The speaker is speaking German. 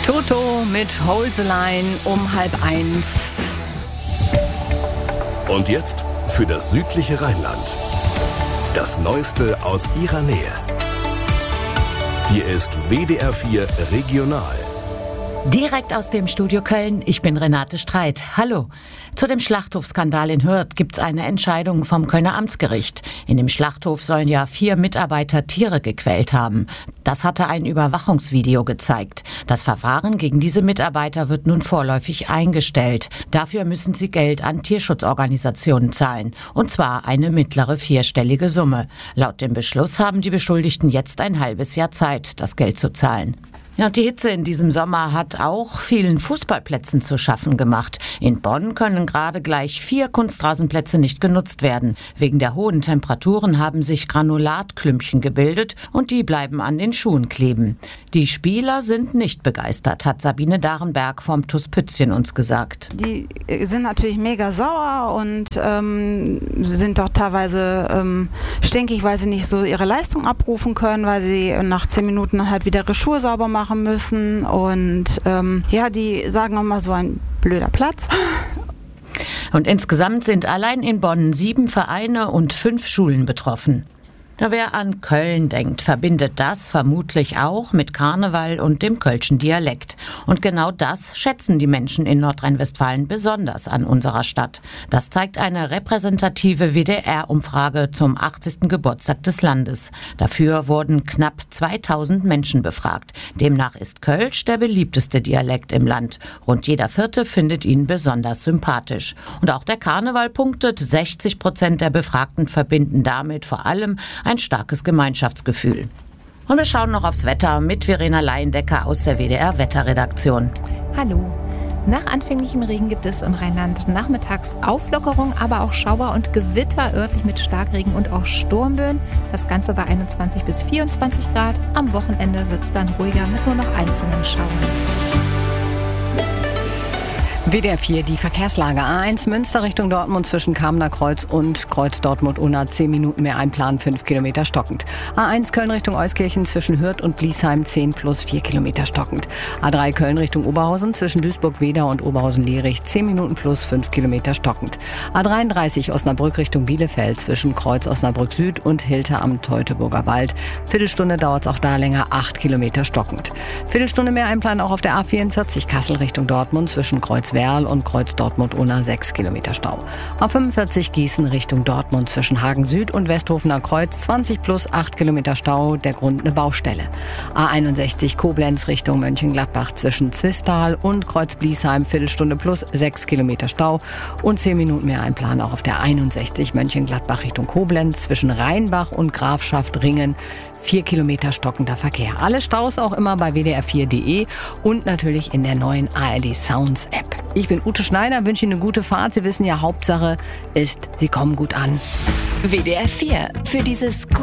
Toto mit Hold the Line um 12:30. Und jetzt für das südliche Rheinland. Das Neueste aus ihrer Nähe. Hier ist WDR 4 Regional. Direkt aus dem Studio Köln, ich bin Renate Streit. Hallo. Zu dem Schlachthofskandal in Hürth gibt's eine Entscheidung vom Kölner Amtsgericht. In dem Schlachthof sollen ja 4 Mitarbeiter Tiere gequält haben. Das hatte ein Überwachungsvideo gezeigt. Das Verfahren gegen diese Mitarbeiter wird nun vorläufig eingestellt. Dafür müssen sie Geld an Tierschutzorganisationen zahlen. Und zwar eine mittlere 4-stellige Summe. Laut dem Beschluss haben die Beschuldigten jetzt ein halbes Jahr Zeit, das Geld zu zahlen. Ja, und die Hitze in diesem Sommer hat auch vielen Fußballplätzen zu schaffen gemacht. In Bonn können gerade gleich 4 Kunstrasenplätze nicht genutzt werden. Wegen der hohen Temperaturen haben sich Granulatklümpchen gebildet und die bleiben an den Schuhen kleben. Die Spieler sind nicht begeistert, hat Sabine Darenberg vom TuS Pützchen uns gesagt. Die sind natürlich mega sauer und sind doch teilweise stinkig, weil sie nicht so ihre Leistung abrufen können, weil sie nach 10 Minuten halt wieder ihre Schuhe sauber machen müssen und die sagen immer so ein blöder Platz. Und insgesamt sind allein in Bonn 7 Vereine und 5 Schulen betroffen. Wer an Köln denkt, verbindet das vermutlich auch mit Karneval und dem kölschen Dialekt. Und genau das schätzen die Menschen in Nordrhein-Westfalen besonders an unserer Stadt. Das zeigt eine repräsentative WDR-Umfrage zum 80. Geburtstag des Landes. Dafür wurden knapp 2000 Menschen befragt. Demnach ist Kölsch der beliebteste Dialekt im Land. Rund jeder Vierte findet ihn besonders sympathisch. Und auch der Karneval punktet. 60% der Befragten verbinden damit vor allem ein starkes Gemeinschaftsgefühl. Und wir schauen noch aufs Wetter mit Verena Leindecker aus der WDR-Wetterredaktion. Hallo. Nach anfänglichem Regen gibt es im Rheinland nachmittags Auflockerung, aber auch Schauer und Gewitter, örtlich mit Starkregen und auch Sturmböen. Das Ganze bei 21 bis 24 Grad. Am Wochenende wird es dann ruhiger mit nur noch einzelnen Schauern. WDR 4, die Verkehrslage. A1 Münster Richtung Dortmund zwischen Kamener Kreuz und Kreuz Dortmund-Unna 10 Minuten mehr einplanen, 5 Kilometer stockend. A1 Köln Richtung Euskirchen zwischen Hürth und Bliesheim 10 plus 4 Kilometer stockend. A3 Köln Richtung Oberhausen zwischen Duisburg-Wedau und Oberhausen-Lierich 10 Minuten plus 5 Kilometer stockend. A33 Osnabrück Richtung Bielefeld zwischen Kreuz Osnabrück Süd und Hilter am Teutoburger Wald. Viertelstunde dauert es auch da länger, 8 Kilometer stockend. Viertelstunde mehr einplanen auch auf der A44 Kassel Richtung Dortmund zwischen Kreuz Werl und Kreuz Dortmund-Unna 6 Kilometer Stau. A45 Gießen Richtung Dortmund zwischen Hagen Süd und Westhofener Kreuz 20 plus 8 Kilometer Stau, der Grund eine Baustelle. A61 Koblenz Richtung Mönchengladbach zwischen Zwistal und Kreuz Bliesheim Viertelstunde plus 6 Kilometer Stau und 10 Minuten mehr einplanen auch auf der 61 Mönchengladbach Richtung Koblenz zwischen Rheinbach und Grafschaft Ringen 4 Kilometer stockender Verkehr. Alle Staus auch immer bei wdr4.de und natürlich in der neuen ARD Sounds App. Ich bin Ute Schneider, wünsche Ihnen eine gute Fahrt. Sie wissen ja, Hauptsache ist, Sie kommen gut an. WDR 4 für dieses